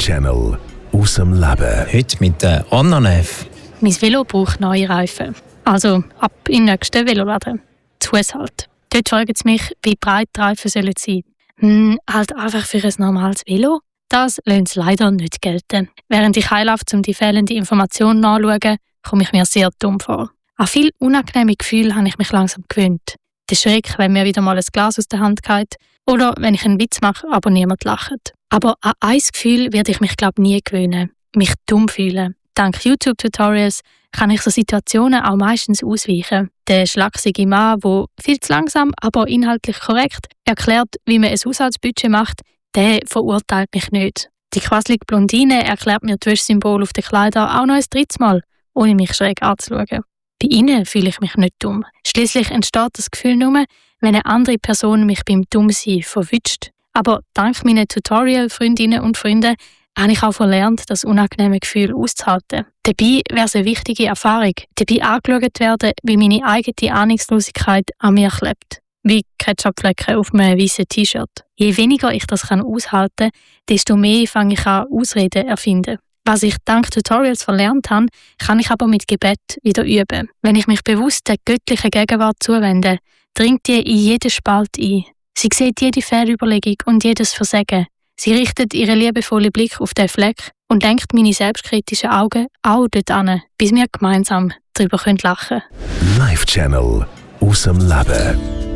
Live-Channel aus dem Leben. Heute mit der Anna Neff. Mein Velo braucht neue Reifen. Also ab in den nächsten Veloladen. Zu Fuss halt. Dort fragen sie mich, wie breit die Reifen sollen sein. Halt einfach für ein normales Velo? Das lassen sie leider nicht gelten. Während ich heimlaufe, um die fehlende Information nachzuschauen, komme ich mir sehr dumm vor. An viele unangenehme Gefühle habe ich mich langsam gewöhnt. Der Schreck, wenn mir wieder mal ein Glas aus der Hand geht. Oder wenn ich einen Witz mache, aber niemand lacht. Aber an ein Gefühl werde ich mich, nie gewöhnen. Mich dumm fühlen. Dank YouTube-Tutorials kann ich so Situationen auch meistens ausweichen. Der schlachsige Mann, der viel zu langsam, aber inhaltlich korrekt erklärt, wie man ein Haushaltsbudget macht, der verurteilt mich nicht. Die quasselige Blondine erklärt mir die Wäschsymbole auf den Kleidern auch noch ein drittes Mal, ohne mich schräg anzuschauen. Bei ihnen fühle ich mich nicht dumm. Schliesslich entsteht das Gefühl nur, wenn eine andere Person mich beim Dummsein verwünscht. Aber dank meinen Tutorial-Freundinnen und Freunden habe ich auch verlernt, das unangenehme Gefühl auszuhalten. Dabei wäre es eine wichtige Erfahrung, dabei angeschaut werden, wie meine eigene Ahnungslosigkeit an mir klebt. Wie Ketchupflecken auf einem weißen T-Shirt. Je weniger ich das aushalten kann, desto mehr fange ich an, Ausreden zu erfinden. Was ich dank Tutorials verlernt habe, kann ich aber mit Gebet wieder üben. Wenn ich mich bewusst der göttlichen Gegenwart zuwende, dringt die in jeden Spalt ein. Sie sieht jede Fehlüberlegung und jedes Versagen. Sie richtet ihren liebevollen Blick auf den Fleck und lenkt meine selbstkritischen Augen auch dort an, bis wir gemeinsam darüber lachen können. Live-Channel aus dem Leben.